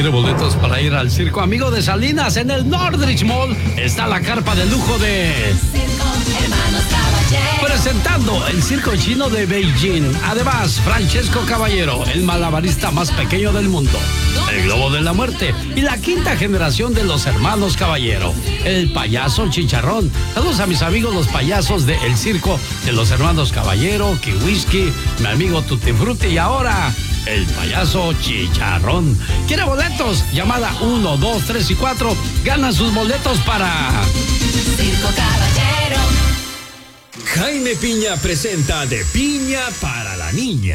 ¿Quiere boletos para ir al circo Amigo de Salinas en el Nordrich Mall? Está la carpa de lujo de Circo Hermanos Caballero, presentando el circo chino de Beijing. Además, Francesco Caballero, el malabarista más pequeño del mundo, el Globo de la Muerte y la quinta generación de los Hermanos Caballero, el payaso Chicharrón. Saludos a mis amigos los payasos del circo de los Hermanos Caballero, Kiwiski, mi amigo Tutti Frutti y ahora el payaso Chicharrón. ¿Quiere boletos? Llamada 1, 2, 3 y 4. Ganan sus boletos para Circo Caballero. Jaime Piña presenta De Piña para la Niña.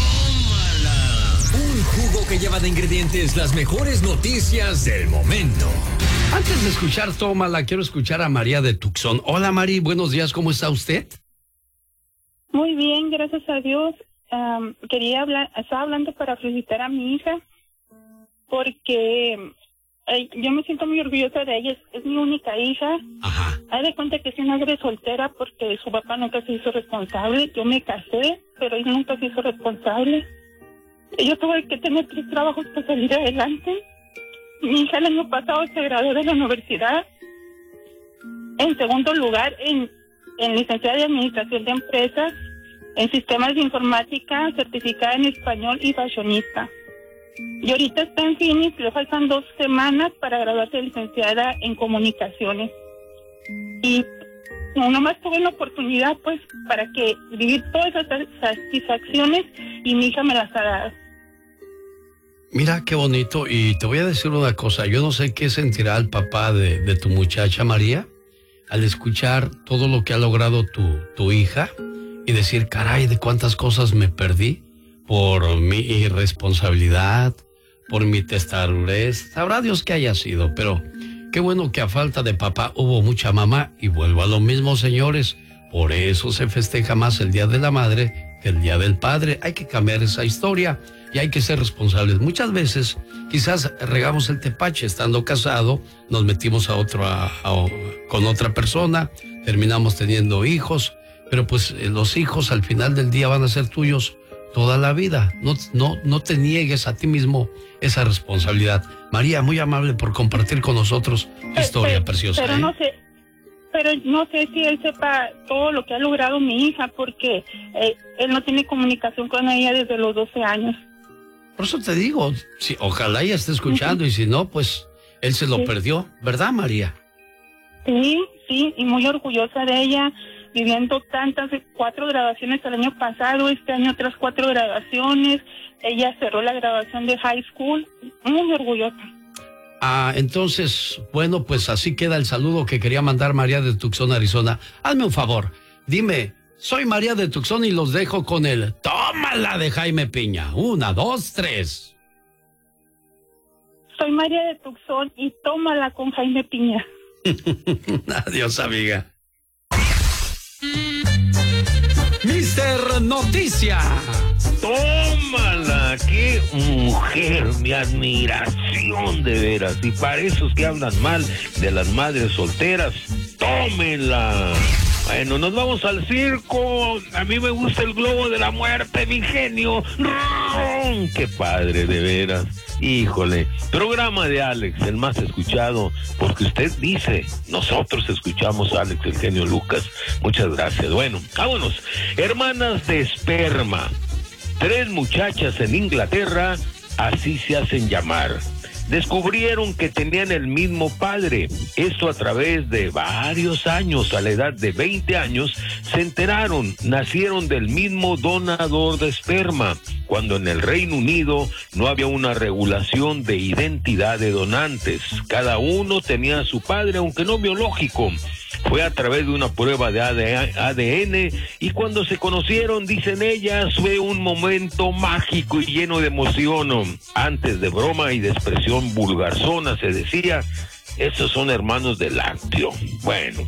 ¡Tómala! Un jugo que lleva de ingredientes las mejores noticias del momento. Antes de escuchar Tómala, quiero escuchar a María de Tucson. Hola, Mari, buenos días, ¿cómo está usted? Muy bien, gracias a Dios. Estaba hablando para felicitar a mi hija porque yo me siento muy orgullosa de ella, es mi única hija. Ajá. Haz de cuenta que es una madre soltera porque su papá nunca se hizo responsable. Yo me casé, pero él nunca se hizo responsable. Yo tuve que tener 3 trabajos para salir adelante. Mi hija el año pasado se graduó de la universidad en segundo lugar en licenciada de Administración de Empresas, en Sistemas de Informática, certificada en Español y fashionista. Y ahorita está en Phoenix, le faltan 2 semanas para graduarse de licenciada en Comunicaciones. Y nomás tuve la oportunidad, pues, para que vivir todas esas satisfacciones y mi hija me las ha dado. Mira qué bonito, y te voy a decir una cosa, yo no sé qué sentirá el papá de tu muchacha María al escuchar todo lo que ha logrado tu hija y decir, caray, de cuántas cosas me perdí por mi irresponsabilidad, por mi testarudez. Sabrá Dios que haya sido, pero qué bueno que a falta de papá hubo mucha mamá. Y vuelvo a lo mismo, señores, por eso se festeja más el Día de la Madre que el Día del Padre. Hay que cambiar esa historia y hay que ser responsables. Muchas veces quizás regamos el tepache estando casado, nos metimos con otra persona, terminamos teniendo hijos, pero pues los hijos al final del día van a ser tuyos toda la vida. No te niegues a ti mismo esa responsabilidad. María, muy amable por compartir con nosotros tu historia preciosa. Pero no sé si él sepa todo lo que ha logrado mi hija, porque él no tiene comunicación con ella desde los 12 años. Por eso te digo, ojalá ella esté escuchando, y si no, pues él se lo perdió, ¿verdad, María? Sí, y muy orgullosa de ella, viviendo tantas 4 graduaciones el año pasado, este año otras 4 graduaciones. Ella cerró la graduación de high school, muy orgullosa. Entonces, bueno, pues así queda el saludo que quería mandar María de Tucson, Arizona. Hazme un favor, dime, soy María de Tucson y los dejo con el Tómala de Jaime Piña. 1, 2, 3. Soy María de Tucson y tómala con Jaime Piña. Adiós, amiga. Mister Noticia. Tómala, qué mujer, mi admiración de veras. Y para esos que hablan mal de las madres solteras, tómenla. Bueno, nos vamos al circo. A mí me gusta el Globo de la Muerte, mi genio. ¡Ron! Qué padre, de veras. Híjole, programa de Alex, el más escuchado, porque usted dice, nosotros escuchamos a Alex, el genio Lucas. Muchas gracias. Bueno, vámonos. Hermanas de esperma. 3 muchachas en Inglaterra, así se hacen llamar. Descubrieron que tenían el mismo padre. Esto a través de varios años. A la edad de 20 años se enteraron, nacieron del mismo donador de esperma, cuando en el Reino Unido no había una regulación de identidad de donantes. Cada uno tenía a su padre, aunque no biológico. Fue a través de una prueba de ADN y cuando se conocieron, dicen ellas, fue un momento mágico y lleno de emoción. Antes de broma y de expresión vulgarzona se decía, esos son hermanos de lácteo. Bueno,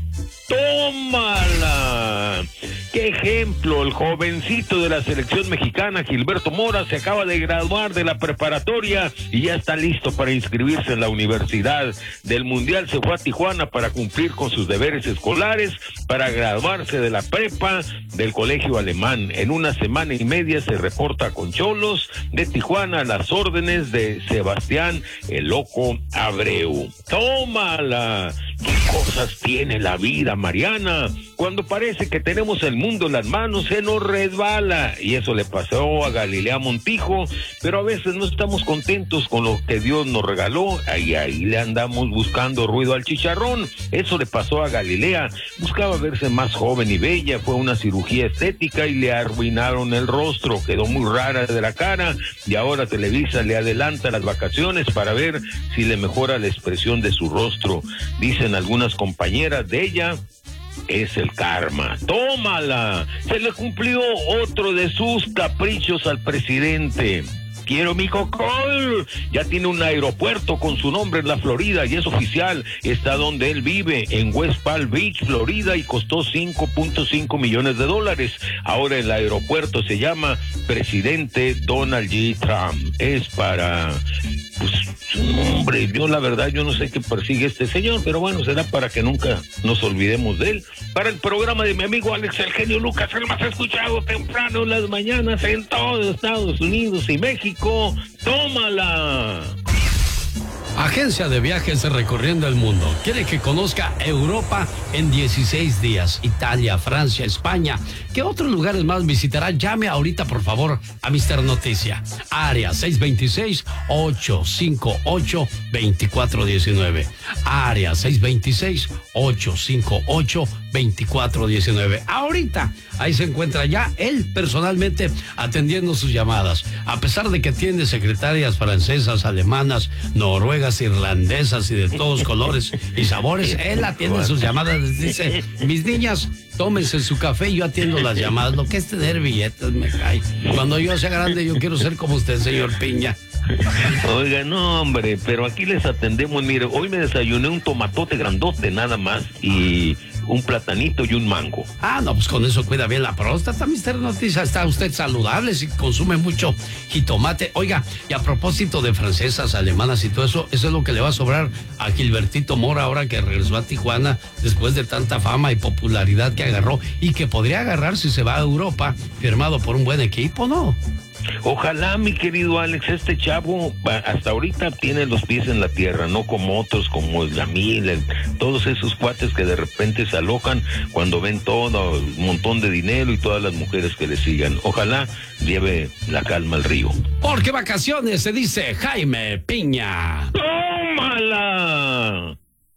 ¡Tómala! ¡Qué ejemplo! El jovencito de la selección mexicana, Gilberto Mora, se acaba de graduar de la preparatoria y ya está listo para inscribirse en la universidad. Del Mundial se fue a Tijuana para cumplir con sus deberes escolares, para graduarse de la prepa del colegio alemán. En una semana y media se reporta con Cholos de Tijuana a las órdenes de Sebastián el Loco Abreu. ¡Tómala! ¿Qué cosas tiene la vida, Mariana? Cuando parece que tenemos el mundo en las manos, se nos resbala. Y eso le pasó a Galilea Montijo, pero a veces no estamos contentos con lo que Dios nos regaló. Ahí le andamos buscando ruido al chicharrón. Eso le pasó a Galilea. Buscaba verse más joven y bella. Fue una cirugía estética y le arruinaron el rostro. Quedó muy rara de la cara y ahora Televisa le adelanta las vacaciones para ver si le mejora la expresión de su rostro. Dicen algunas compañeras de ella, es el karma. ¡Tómala! Se le cumplió otro de sus caprichos al presidente. Quiero mi cocol. Ya tiene un aeropuerto con su nombre en la Florida y es oficial. Está donde él vive, en West Palm Beach, Florida, y costó $5.5 millones. Ahora el aeropuerto se llama Presidente Donald J. Trump. Es para... pues, hombre, yo la verdad, yo no sé qué persigue este señor, pero bueno, será para que nunca nos olvidemos de él. Para el programa de mi amigo Alex El Genio Lucas, el más escuchado temprano en las mañanas en todo Estados Unidos y México. ¡Tómala! Agencia de viajes recorriendo el mundo. Quiere que conozca Europa en 16 días. Italia, Francia, España. ¿Qué otros lugares más visitará? Llame ahorita, por favor, a Mister Noticia. Área 626-858-2419. Área 626-858-2419. Ahorita, ahí se encuentra ya él personalmente atendiendo sus llamadas. A pesar de que tiene secretarias francesas, alemanas, noruegas, irlandesas y de todos colores y sabores, él atiende sus llamadas. Les dice, mis niñas, tómense su café y yo atiendo las llamadas. Lo que es tener billetes me cae. Cuando yo sea grande, yo quiero ser como usted, señor Piña. Oiga, no, hombre, pero aquí les atendemos. Mire, hoy me desayuné un tomatote grandote nada más y un platanito y un mango. Ah, no, pues con eso cuida bien la próstata, Mister Noticia. Está usted saludable si consume mucho jitomate. Oiga, y a propósito de francesas, alemanas y todo eso, eso es lo que le va a sobrar a Gilbertito Mora ahora que regresó a Tijuana después de tanta fama y popularidad que agarró y que podría agarrar si se va a Europa, firmado por un buen equipo, ¿no? Ojalá, mi querido Alex, este chavo hasta ahorita tiene los pies en la tierra, no como otros, como el Yamil, todos esos cuates que de repente se alocan cuando ven todo, un montón de dinero y todas las mujeres que le sigan. Ojalá lleve la calma al río. Porque vacaciones, se dice Jaime Piña. ¡Tómala!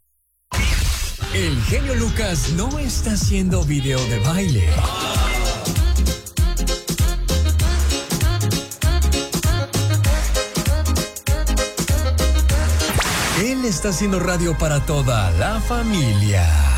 El genio Lucas no está haciendo video de baile. Él está haciendo radio para toda la familia.